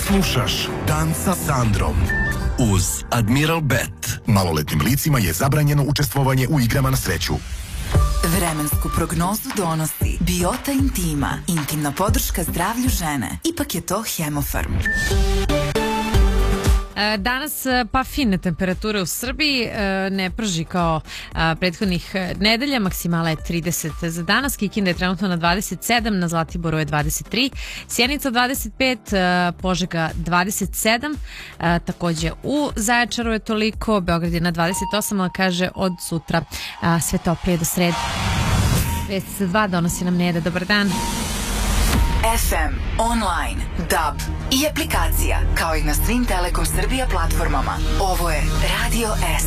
Slušaš Dan sa Sandrom uz Admiral Bet. Maloletnim licima je zabranjeno učestvovanje u igrama na sreću. Vremensku prognozu donosi Biota Intima, intimna podrška zdravlju žene. Ipak je to Hemofarm. Danas pa fine temperature u Srbiji, ne prži kao prethodnih nedelja, maksimala je 30 za danas, Kikinda je trenutno na 27, na Zlatiboru je 23, Sjenica 25, Požega 27, takođe u Zaječaru je toliko, Beograd je na 28, ali kaže od sutra sve toplije do srede. Vesti za 2 donosi nam Neda, dobar dan. FM, online, DAB i aplikacija, kao i na svim Telekom Srbija platformama. Ovo je Radio S.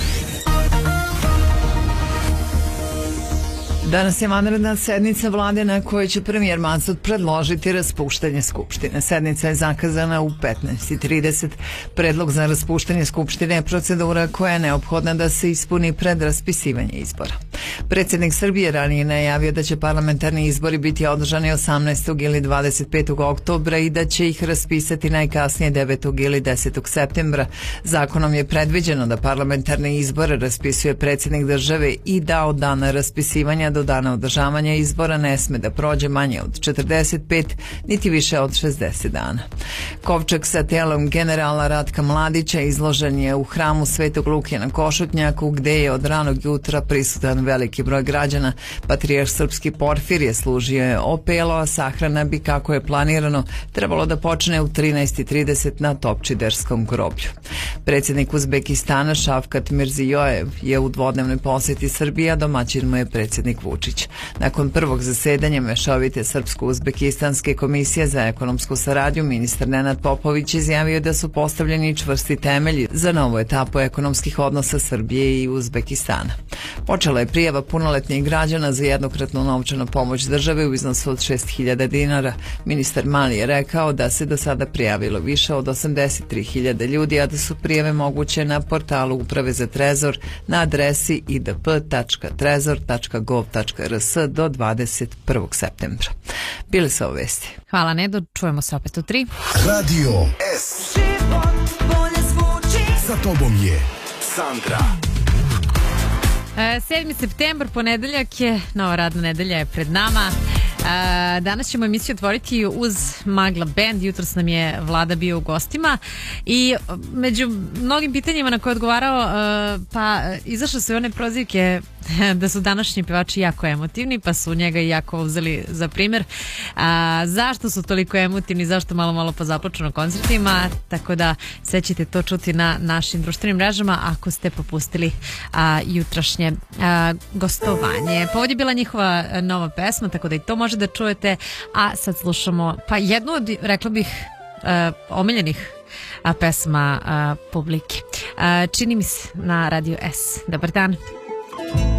Danas je vanredna sednica vlade na kojoj će premijer Macud predložiti raspuštanje Skupštine. Sednica je zakazana u 15:30. Predlog za raspuštanje Skupštine je procedura koja je neophodna da se ispuni pred raspisivanje izbora. Predsjednik Srbije ranije najavio da će parlamentarni izbori biti održani 18. ili 25. oktobra i da će ih raspisati najkasnije 9. ili 10. septembra. Zakonom je predviđeno da parlamentarne izbore raspisuje predsjednik države i da od dana raspisivanja do dana održavanja izbora ne sme da prođe manje od 45 niti više od 60 dana. Kovčeg sa telom generala Ratka Mladića izložen je u hramu Svetog Luke na Košutnjaku, gde je od ranog jutra prisutan veliki broj građana. Patrijarh srpski Porfirije služio je opelo, a sahrana bi, kako je planirano, trebalo da počne u 13:30 na Topčiderskom groblju. Predsjednik Uzbekistana Šavkat Mirzijojev je u dvodnevnoj posjeti Srbiji, a domaćin mu je predsjednik Vučić. Nakon prvog zasedanja mešovite Srpsko-Uzbekistanske komisije za ekonomsku saradnju, ministar Nenad Popović izjavio da su postavljeni čvrsti temelji za novu etapu ekonomskih odnosa Srbije i Uzbekistana. Počela je prijava punoletnih građana za jednokratnu novčanu pomoć države u iznosu od 6.000 dinara. Ministar Mali je rekao da se do sada prijavilo više od 83.000 ljudi, a da su prijave moguće na portalu Uprave za Trezor na adresi idp.trezor.gov.rs do 21. septembra. Bili su ovo vesti. Hvala Nedo, čujemo se opet u 3. Radio S. Za tobom je Sandra. 7. septembar, ponedeljak je, nova radna nedelja je pred nama. Danas ćemo emisiju otvoriti uz Magla Band. Jutros nam je Vlada bio u gostima i među mnogim pitanjima na koje je odgovarao, pa izašle su i one prozivke da su današnji pevači jako emotivni, pa su njega i jako uzeli za primjer. Zašto su toliko emotivni, zašto malo pa zaplaču na koncertima, tako da sve ćete to čuti na našim društvenim mrežama ako ste propustili jutrašnje gostovanje. Povod je bila njihova nova pesma, tako da i to može da čujete, a sad slušamo pa jednu od, rekla bih, omiljenih pesma publike. Čini mi se na Radio S. Dobar dan.